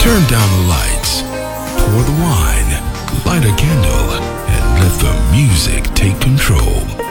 Turn down the lights, pour the wine, light a candle, and let the music take control.